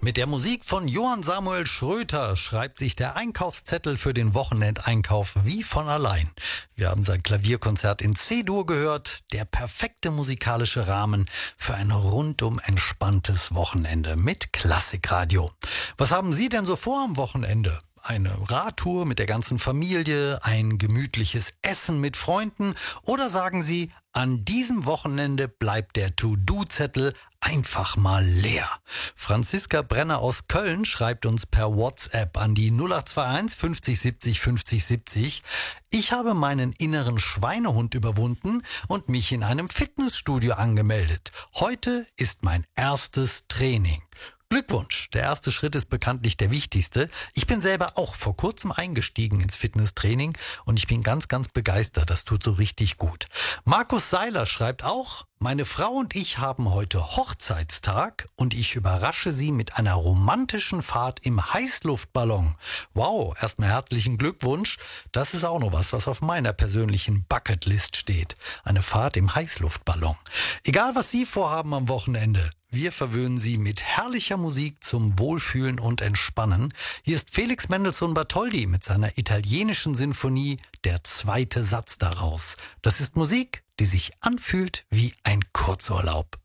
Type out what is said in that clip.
Mit der Musik von Johann Samuel Schröter schreibt sich der Einkaufszettel für den Wochenendeinkauf wie von allein. Wir haben sein Klavierkonzert in C-Dur gehört, der perfekte musikalische Rahmen für ein rundum entspanntes Wochenende mit Klassikradio. Was haben Sie denn so vor am Wochenende? Eine Radtour mit der ganzen Familie, ein gemütliches Essen mit Freunden oder sagen Sie, an diesem Wochenende bleibt der To-Do-Zettel einfach mal leer. Franziska Brenner aus Köln schreibt uns per WhatsApp an die 0821 50 70 50 70. Ich habe meinen inneren Schweinehund überwunden und mich in einem Fitnessstudio angemeldet. Heute ist mein erstes Training. Glückwunsch, der erste Schritt ist bekanntlich der wichtigste. Ich bin selber auch vor kurzem eingestiegen ins Fitnesstraining und ich bin ganz, ganz begeistert. Das tut so richtig gut. Markus Seiler schreibt auch, meine Frau und ich haben heute Hochzeitstag und ich überrasche sie mit einer romantischen Fahrt im Heißluftballon. Wow, erstmal herzlichen Glückwunsch. Das ist auch noch was auf meiner persönlichen Bucketlist steht. Eine Fahrt im Heißluftballon. Egal, was Sie vorhaben am Wochenende. Wir verwöhnen Sie mit herrlicher Musik zum Wohlfühlen und Entspannen. Hier ist Felix Mendelssohn Bartholdy mit seiner italienischen Sinfonie Der zweite Satz daraus. Das ist Musik, die sich anfühlt wie ein Kurzurlaub.